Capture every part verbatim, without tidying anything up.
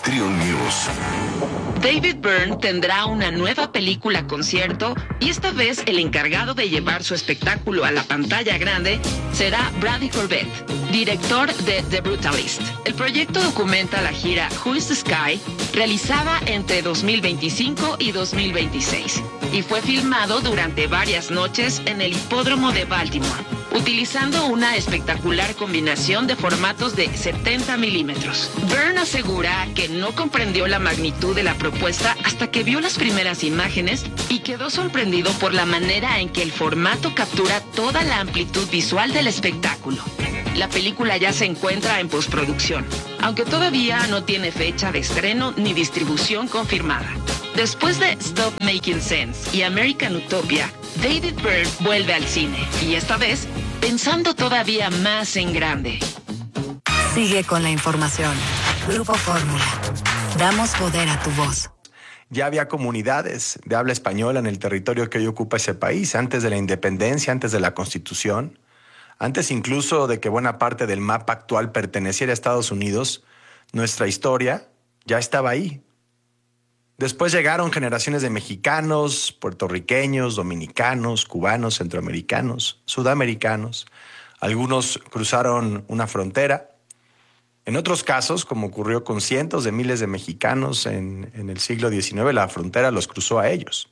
Trio News. David Byrne tendrá una nueva película concierto y esta vez el encargado de llevar su espectáculo a la pantalla grande será Brady Corbett, director de The Brutalist. El proyecto documenta la gira Who is the Sky, realizada entre dos mil veinticinco y dos mil veintiséis, y fue filmado durante varias noches en el hipódromo de Baltimore, utilizando una espectacular combinación de formatos de setenta milímetros. Byrne asegura que no comprendió la magnitud de la propuesta hasta que vio las primeras imágenes y quedó sorprendido por la manera en que el formato captura toda la amplitud visual del espectáculo. La película ya se encuentra en postproducción, aunque todavía no tiene fecha de estreno ni distribución confirmada. Después de Stop Making Sense y American Utopia, David Byrne vuelve al cine, y esta vez pensando todavía más en grande. Sigue con la información. Grupo Fórmula. Damos poder a tu voz. Ya había comunidades de habla española en el territorio que hoy ocupa ese país, antes de la independencia, antes de la Constitución, antes incluso de que buena parte del mapa actual perteneciera a Estados Unidos. Nuestra historia ya estaba ahí. Después llegaron generaciones de mexicanos, puertorriqueños, dominicanos, cubanos, centroamericanos, sudamericanos. Algunos cruzaron una frontera. En otros casos, como ocurrió con cientos de miles de mexicanos en, en el siglo diecinueve, la frontera los cruzó a ellos.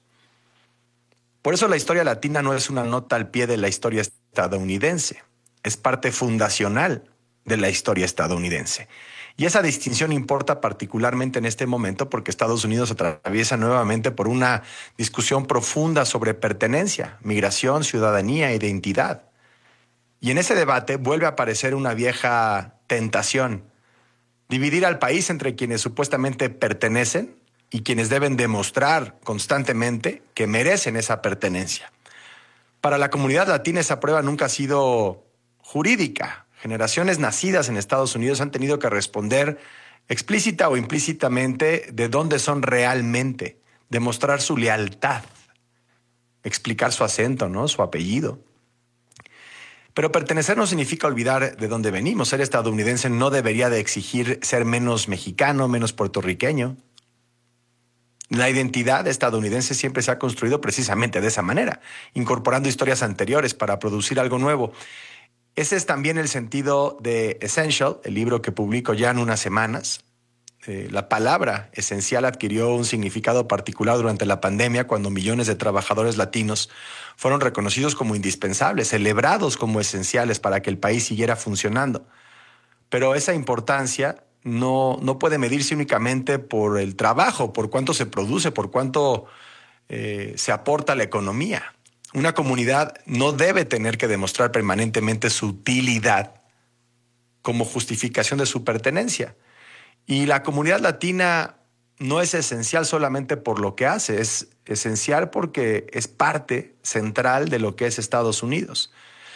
Por eso la historia latina no es una nota al pie de la historia estadounidense. Es parte fundacional de la historia estadounidense. Y esa distinción importa particularmente en este momento porque Estados Unidos atraviesa nuevamente por una discusión profunda sobre pertenencia, migración, ciudadanía, identidad. Y en ese debate vuelve a aparecer una vieja tentación: dividir al país entre quienes supuestamente pertenecen y quienes deben demostrar constantemente que merecen esa pertenencia. Para la comunidad latina esa prueba nunca ha sido jurídica. Generaciones nacidas en Estados Unidos han tenido que responder explícita o implícitamente de dónde son realmente, demostrar su lealtad, explicar su acento, ¿no? Su apellido. Pero pertenecer no significa olvidar de dónde venimos. Ser estadounidense no debería de exigir ser menos mexicano, menos puertorriqueño. La identidad estadounidense siempre se ha construido precisamente de esa manera, incorporando historias anteriores para producir algo nuevo. Ese es también el sentido de Essential, el libro que publico ya en unas semanas. Eh, la palabra esencial adquirió un significado particular durante la pandemia, cuando millones de trabajadores latinos fueron reconocidos como indispensables, celebrados como esenciales para que el país siguiera funcionando. Pero esa importancia no, no puede medirse únicamente por el trabajo, por cuánto se produce, por cuánto eh, se aporta a la economía. Una comunidad no debe tener que demostrar permanentemente su utilidad como justificación de su pertenencia. Y la comunidad latina no es esencial solamente por lo que hace, es esencial porque es parte central de lo que es Estados Unidos.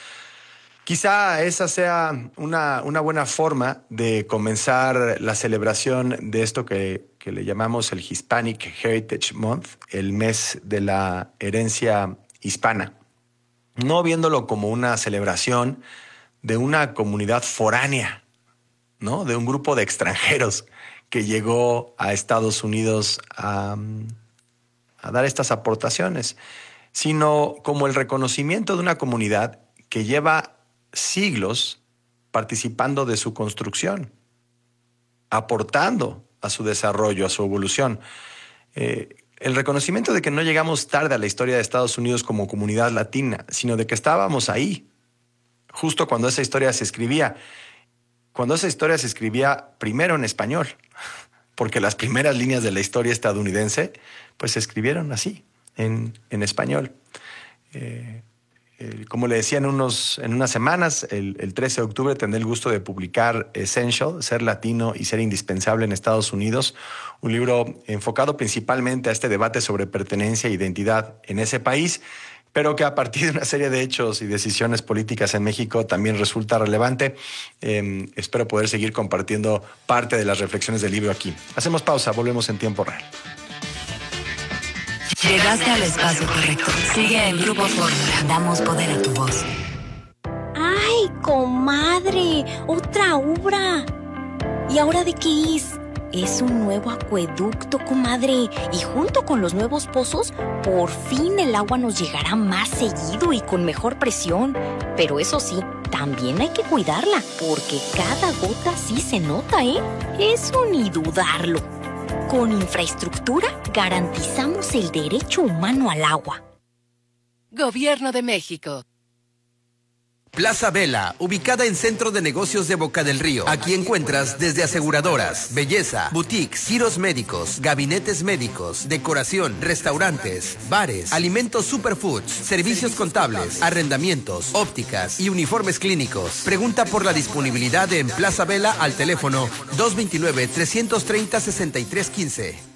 Quizá esa sea una, una buena forma de comenzar la celebración de esto que, que le llamamos el Hispanic Heritage Month, el mes de la herencia hispana, no viéndolo como una celebración de una comunidad foránea, ¿no? De un grupo de extranjeros que llegó a Estados Unidos a, a dar estas aportaciones, sino como el reconocimiento de una comunidad que lleva siglos participando de su construcción, aportando a su desarrollo, a su evolución. Eh, El reconocimiento de que no llegamos tarde a la historia de Estados Unidos como comunidad latina, sino de que estábamos ahí, justo cuando esa historia se escribía. Cuando esa historia se escribía primero en español, porque las primeras líneas de la historia estadounidense pues se escribieron así, en, en español. Eh, eh, como le decía en, unos, en unas semanas, el, el trece de octubre tendré el gusto de publicar Essential, Ser Latino y Ser Indispensable en Estados Unidos, un libro enfocado principalmente a este debate sobre pertenencia e identidad en ese país, pero que a partir de una serie de hechos y decisiones políticas en México también resulta relevante. Eh, espero poder seguir compartiendo parte de las reflexiones del libro aquí. Hacemos pausa, volvemos en tiempo real. Llegaste al espacio correcto. Sigue en Grupo Fórmula. Damos poder a tu voz. ¡Ay, comadre! ¡Otra obra! ¿Y ahora de qué es? Es un nuevo acueducto, comadre. Y junto con los nuevos pozos, por fin el agua nos llegará más seguido y con mejor presión. Pero eso sí, también hay que cuidarla, porque cada gota sí se nota, ¿eh? Eso ni dudarlo. Con infraestructura garantizamos el derecho humano al agua. Gobierno de México. Plaza Vela, ubicada en Centro de Negocios de Boca del Río. Aquí encuentras desde aseguradoras, belleza, boutiques, giros médicos, gabinetes médicos, decoración, restaurantes, bares, alimentos superfoods, servicios contables, arrendamientos, ópticas y uniformes clínicos. Pregunta por la disponibilidad en Plaza Vela al teléfono dos dos nueve, tres tres cero, seis tres uno cinco.